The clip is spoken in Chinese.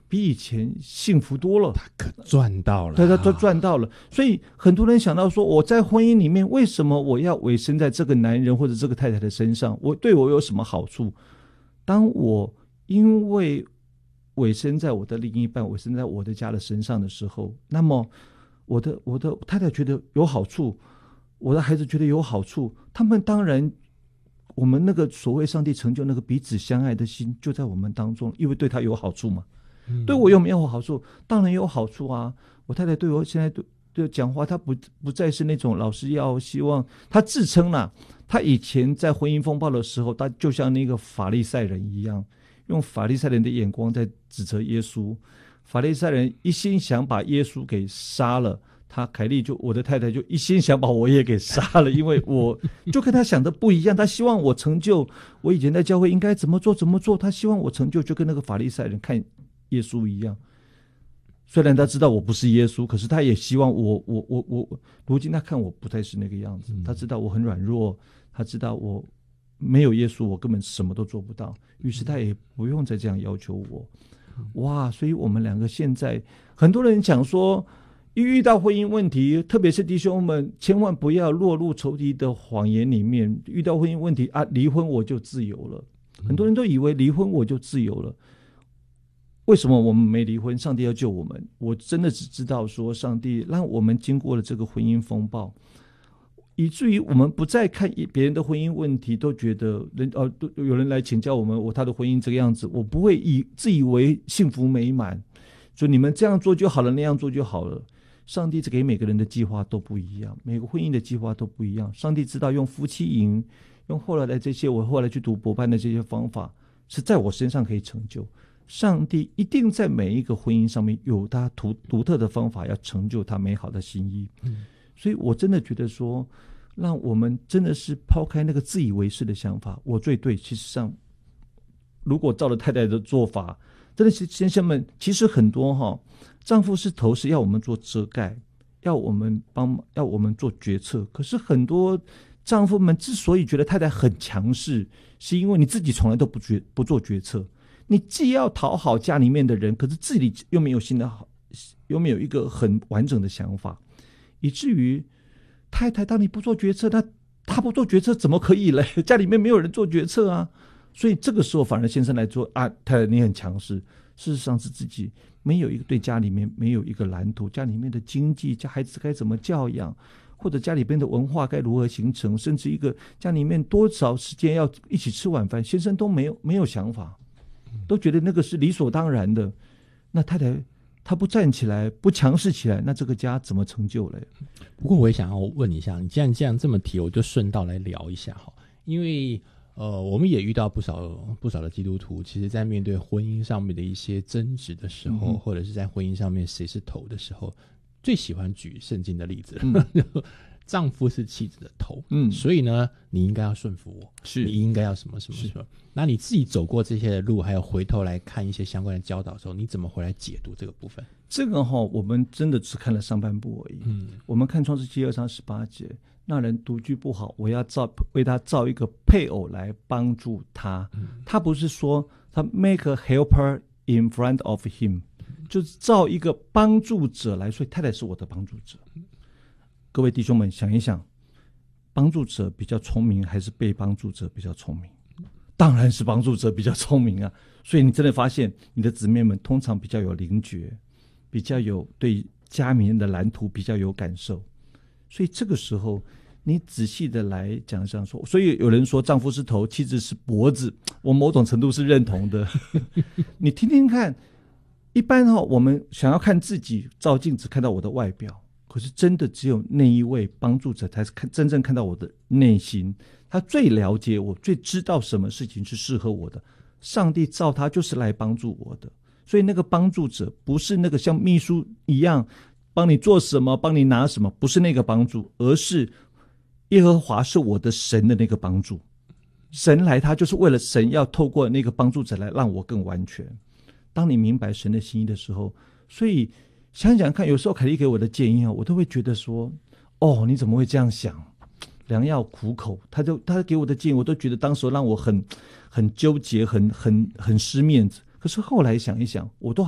比以前幸福多了， 他可赚到了， 对，他都赚到了。所以很多人想到说，我在婚姻里面为什么我要委身在这个男人或者这个太太的身上，对我有什么好处？当我因为委身在我的另一半，委身在我的家的身上的时候，那么我的太太觉得有好处，我的孩子觉得有好处，他们当然，我们那个所谓上帝成就那个彼此相爱的心就在我们当中，因为对他有好处嘛。对我有没有好处？当然有好处啊！我太太对我现在对讲话，她不再是那种老是要希望，她自称啦，她以前在婚姻风暴的时候，她就像那个法利赛人一样，用法利赛人的眼光在指责耶稣。法利赛人一心想把耶稣给杀了，我的太太就一心想把我也给杀了，因为我就跟他想的不一样，他希望我成就我以前在教会应该怎么做，他希望我成就就跟那个法利赛人看耶稣一样。虽然他知道我不是耶稣，可是他也希望我如今他看我不太是那个样子，他知道我很软弱，他知道我没有耶稣我根本什么都做不到，于是他也不用再这样要求我。哇，所以我们两个现在很多人讲说，一遇到婚姻问题，特别是弟兄们千万不要落入仇敌的谎言里面，遇到婚姻问题啊，离婚我就自由了。很多人都以为离婚我就自由了，为什么我们没离婚？上帝要救我们。我真的只知道说，上帝让我们经过了这个婚姻风暴，以至于我们不再看别人的婚姻问题，都觉得都有人来请教我们，他的婚姻这个样子，我不会自以为幸福美满，说你们这样做就好了，那样做就好了。上帝给每个人的计划都不一样，每个婚姻的计划都不一样。上帝知道用夫妻营，用后来的这些，我后来去读博班的这些方法，是在我身上可以成就。上帝一定在每一个婚姻上面有他独特的方法，要成就他美好的心意。所以我真的觉得说，让我们真的是抛开那个自以为是的想法，我最对。其实上，如果照了太太的做法，真的是先生们，其实很多丈夫是头，是要我们做遮盖，要我们做决策。可是很多丈夫们之所以觉得太太很强势，是因为你自己从来都不做决策。你既要讨好家里面的人，可是自己又没有一个很完整的想法，以至于太太当你不做决策，那他不做决策怎么可以嘞？家里面没有人做决策啊。所以这个时候反而先生来做啊，太太你很强势，事实上是自己没有对家里面没有一个蓝图，家里面的经济，孩子该怎么教养，或者家里边的文化该如何形成，甚至一个家里面多少时间要一起吃晚饭，先生都没有想法，都觉得那个是理所当然的。那太太她不站起来，不强势起来，那这个家怎么成就嘞？ 不过我也想要问一下，你既然这么提，我就顺道来聊一下哈。因为我们也遇到不少的基督徒，其实在面对婚姻上面的一些争执的时候，或者是在婚姻上面谁是头的时候，最喜欢举圣经的例子，丈夫是妻子的头，所以呢，你应该要顺服我，是你应该要什么什么什么。那你自己走过这些的路，还有回头来看一些相关的教导的时候，你怎么回来解读这个部分？ 这个我们真的只看了上半部而已。我们看创世记2章18节，那人独居不好，我要为他造一个配偶来帮助他。他不是说他 make a helper in front of him， 就是造一个帮助者来，所以太太是我的帮助者。各位弟兄们想一想，帮助者比较聪明还是被帮助者比较聪明？当然是帮助者比较聪明啊。所以你真的发现你的姊妹们通常比较有灵觉，比较有对家里面的蓝图比较有感受。所以这个时候你仔细的来讲这样说，所以有人说丈夫是头，妻子是脖子，我某种程度是认同的。你听听看，一般我们想要看自己，照镜子看到我的外表，可是真的只有那一位帮助者才是真正看到我的内心，他最了解我，最知道什么事情是适合我的。上帝造他就是来帮助我的，所以那个帮助者不是那个像秘书一样帮你做什么帮你拿什么，不是那个帮助，而是耶和华是我的神的那个帮助。神来他就是为了神要透过那个帮助者来让我更完全。当你明白神的心意的时候，所以想想看，有时候凯莉给我的建议我都会觉得说，你怎么会这样想？良药苦口，他给我的建议，我都觉得当时让我很纠结，很失面子。可是后来想一想，我都